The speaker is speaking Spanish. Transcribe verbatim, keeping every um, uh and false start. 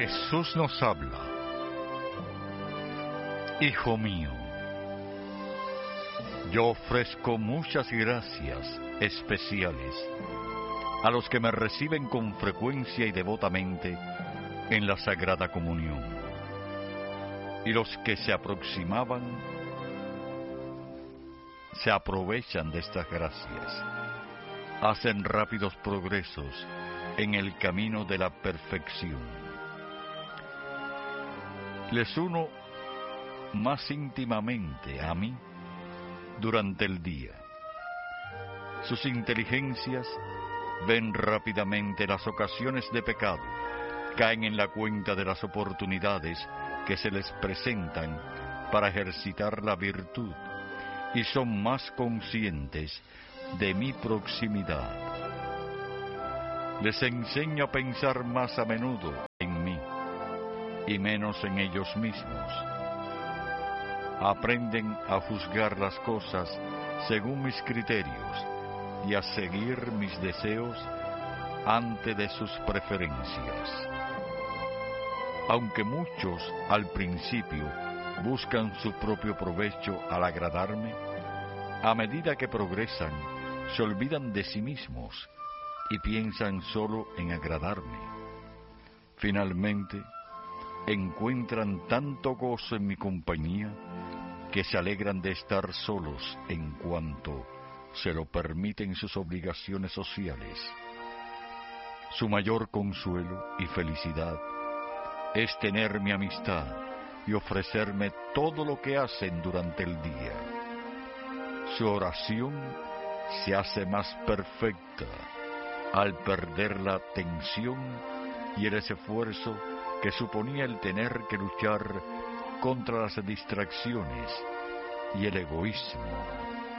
Jesús nos habla: Hijo mío, yo ofrezco muchas gracias especiales a los que me reciben con frecuencia y devotamente en la Sagrada Comunión. Y los que se aproximaban se aprovechan de estas gracias, hacen rápidos progresos en el camino de la perfección. Les uno más íntimamente a mí durante el día. Sus inteligencias ven rápidamente las ocasiones de pecado, caen en la cuenta de las oportunidades que se les presentan para ejercitar la virtud y son más conscientes de mi proximidad. Les enseño a pensar más a menudo en mí y menos en ellos mismos. Aprenden a juzgar las cosas según mis criterios y a seguir mis deseos antes de sus preferencias. Aunque muchos al principio buscan su propio provecho al agradarme, a medida que progresan se olvidan de sí mismos y piensan solo en agradarme. Finalmente, encuentran tanto gozo en mi compañía que se alegran de estar solos en cuanto se lo permiten sus obligaciones sociales. Su mayor consuelo y felicidad es tener mi amistad y ofrecerme todo lo que hacen durante el día. Su oración se hace más perfecta al perder la tensión y el esfuerzo que suponía el tener que luchar contra las distracciones y el egoísmo